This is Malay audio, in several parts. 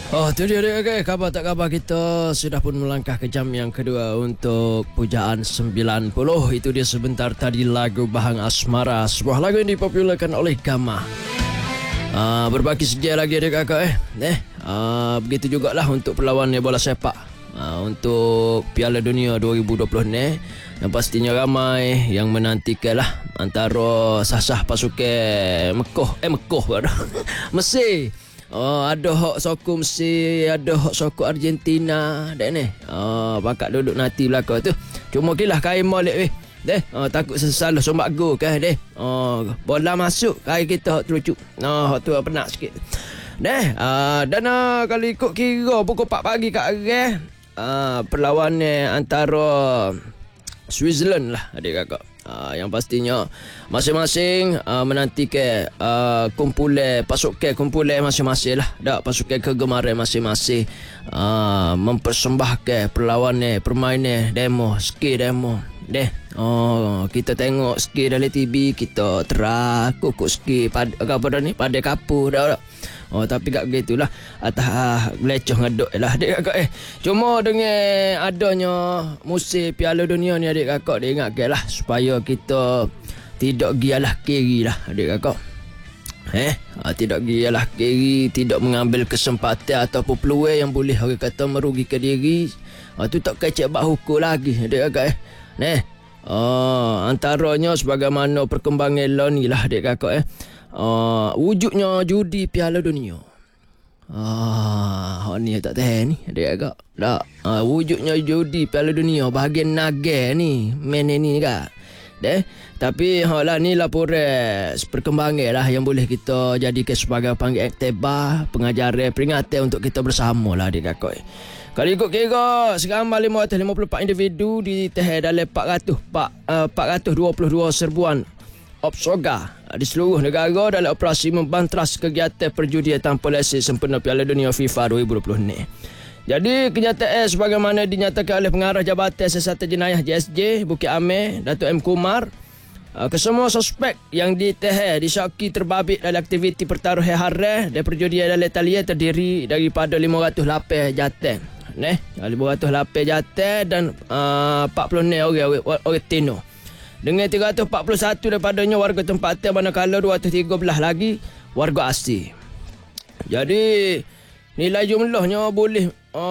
Tu dia khabar tak khabar kita sudah pun melangkah ke jam yang kedua untuk Pujaan 90. Itu dia sebentar tadi lagu Bahang Asmara, sebuah lagu yang dipopularkan oleh Gama. Berbaki sedia lagi adik-kakak begitu jugalah untuk perlawanan bola sepak untuk Piala Dunia 2020 ni. Yang pastinya ramai yang menantikan lah antara sah-sah pasukan Mekah Mesir. Ada hak sokong Mesir, ada hak sokong Argentina dek ni. Pakak duduk nanti belakang tu. Cuma kilah kain molek takut sesalah sombak go kan bola masuk kain kita hak terucuk. Hak tu penat sikit. Dan kalau ikut kira pukul 4 pagi kat Areh, perlawanan antara Switzerland lah adik kakak. Yang pastinya masing-masing menantikan kumpulan masing-masing lah. Pasukan kegemaran masing-masing mempersembahkan permainan demo. Kita tengok skill dalam TV, kita terakuk skill pada kapur dah. Tapi kat begitulah atas leceh ngaduk lah adik kakak Cuma dengan adanya musim Piala Dunia ni adik kakak, dia ingatkan lah supaya kita tidak gialah kiri lah adik kakak. Tidak gialah kiri, tidak mengambil kesempatan ataupun peluang yang boleh orang kata merugikan diri. Tu tak kecek bak hukum lagi adik kakak antaranya sebagaimana perkembangan law ni lah adik kakak wujudnya judi Piala Dunia. Ni tak tahu ni adik kakak. Wujudnya judi Piala Dunia bahagian naga ni main ni kak. Tapi ni laporan perkembangan lah yang boleh kita jadikan sebagai panggil iktibar, pengajaran, peringatan untuk kita bersama lah adik kakak. Kalau ikut kira sekarang 554 individu ditahan dalam 422 serbuan Opsoga di seluruh negara dalam operasi membantras kegiatan perjudian tanpa lesen sempena Piala Dunia FIFA 2020 ni. Jadi kenyataan sebagaimana dinyatakan oleh Pengarah Jabatan Siasatan Jenayah JSJ Bukit Amir, Datuk M. Kumar, kesemua suspek yang ditahan disyaki terbabit dalam aktiviti pertaruhan haram dan perjudian dalam talian terdiri daripada 508 jatan. 508 jatan dan 46 orang Tino. Dengan 341 daripadanya warga tempatan, manakala 213 lagi warga asli. Jadi nilai jumlahnya boleh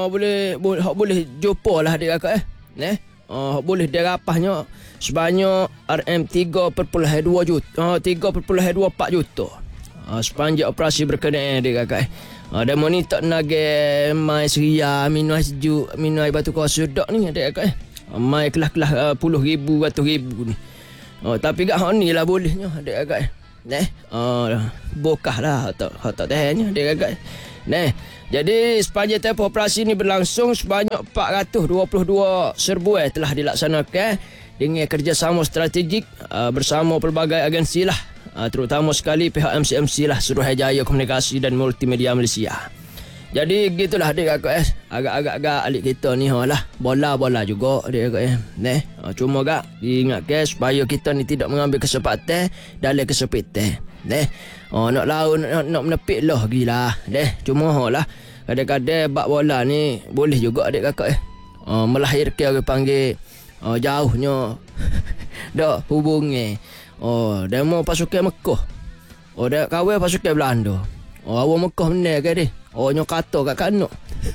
jumpa lah adik kakak boleh dirapahnya sebanyak RM3.2 juta 3.24 juta sepanjang operasi berkenaan adik kakak dan monitor naga mai seria minum air sejuk, minum air batu kosong ni adik kakak mai kelas-kelas puluh ribu, ratus ribu ni. Tapi kat ni lah bolehnya adik kakak bokah lah tak tahannya adik kakak Jadi sepanjang tempoh operasi ni berlangsung sebanyak 422 serbuan telah dilaksanakan dengan kerjasama strategik bersama pelbagai agensi lah, terutama sekali pihak MCMC lah, Suruhanjaya Komunikasi dan Multimedia Malaysia. Jadi gitulah adik kakak agak-agak alik kita ni lah bola juga adik kakak cuma gak diingatkan supaya kita ni tidak mengambil kesempatan dalam kesempitan nak lawan nak menepik lah gila cuma lah kadang-kadang bak bola ni boleh juga adik kakak melahirkan orang panggil jauhnya dak hubungi demo pasukan Mekah dak kawal pasukan Belanda awak Mekah benar ke dia nyo kata kat kanok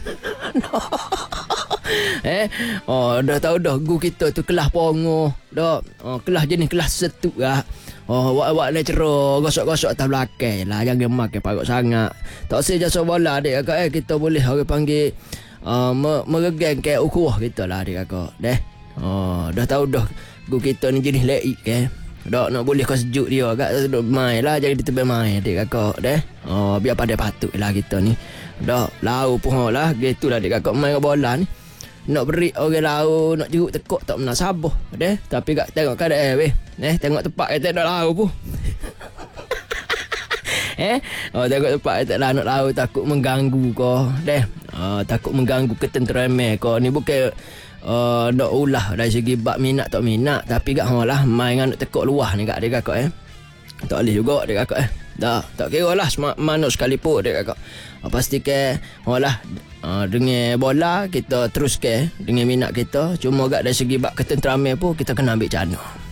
dah tahu dah guru kita tu kelas pongo dah kelas jenis kelas setuk lah wak lecero gosok-gosok atas belakang lah, jangan makan parut sangat. Tak usah jasa bola adik kakak kita boleh orang panggil meregang ke ukhuwah kita lah adik kakak dah tahu dah guru kita ni jenis leik ke dak nak boleh kau sejuk dia agak duduk main lah, jangan ditebel main adik kakak biar pada patut lah kita ni dak lau pun lah gitulah adik kakak main bola ni nak beri orang lain nak jeruk tekuk tak pernah sabar tapi gak tengok keadaan tengok tempat kata nak lau pun tengok tempat kata lah nak lau takut mengganggu kau takut mengganggu ketenteraman kau ni bukan nak ulah dari segi bab minat tak minat, tapi gak lah main dengan nak tekuk luah ni gak adik kakak tak boleh juga adik kakak Tak kira lah mana sekalipun dia kakak. Pasti ke dengan bola kita terus ke dengan minat kita. Cuma agak dari segi bak ketenteraman pun kita kena ambil cana.